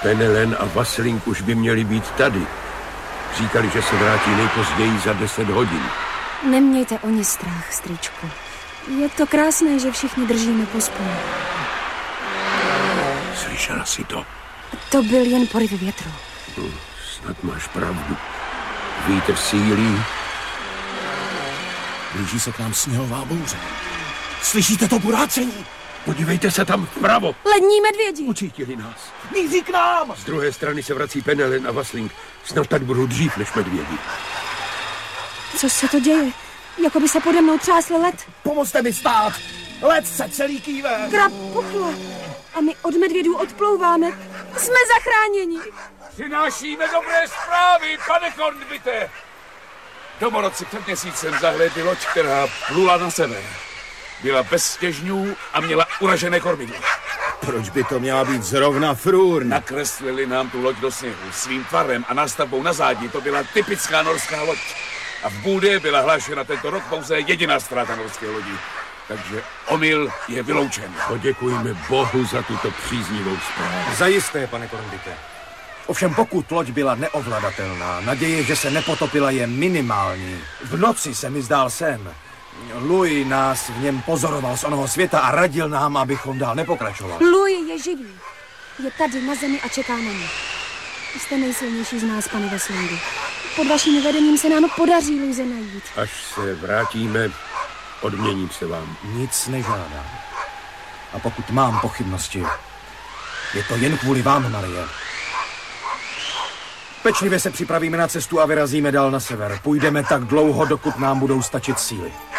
Penelen a Vasling už by měli být tady. Říkali, že se vrátí nejpozději za 10 hodin. Nemějte o ně strach, strýčku. Je to krásné, že všichni držíme pospolu. Slyšela jsi to? To byl jen poryv větru. Snad máš pravdu. Vítr sílí. Blíží se k nám sněhová bouře. Slyšíte to burácení? Podívejte se tam vpravo. Lední medvědi. Učítili nás. Míří k nám! Z druhé strany se vrací Penelen a Vasling. Snad tady budou dřív než medvědi. Co se to děje? Jako by se pode mnou třásl led. Pomozte mi stát! Led se celý kýve! Krab puchla. A my od medvědů odplouváme. Jsme zachráněni. Přinášíme dobré zprávy, pane Kornbite. Domorodci před měsícem zahlédli loď, která plula na sever. Byla bez stěžňů a měla uražené kormidlo. Proč by to měla být zrovna Frůrn? Nakreslili nám tu loď do sněhu. Svým tvarem a nástavbou na zádi to byla typická norská loď. A v Búdě byla hlášena tento rok pouze jediná ztráta norské lodi. Takže omyl je vyloučen. Poděkujeme Bohu za tuto příznivou zprávu. Zajisté, pane Kornbite. Ovšem pokud loď byla neovladatelná, naděje, že se nepotopila, je minimální. V noci se mi zdál sen. Louis nás v něm pozoroval z onoho světa a radil nám, abychom dál nepokračovali. Louis je živý. Je tady na zemi a čeká na ně. Jste nejsilnější z nás, pane Vaslingu. Pod vaším vedením se nám podaří Luise najít. Až se vrátíme, odměním se vám. Nic nežádám. A pokud mám pochybnosti, je to jen kvůli vám, Marie. Pečlivě se připravíme na cestu a vyrazíme dál na sever. Půjdeme tak dlouho, dokud nám budou stačit síly.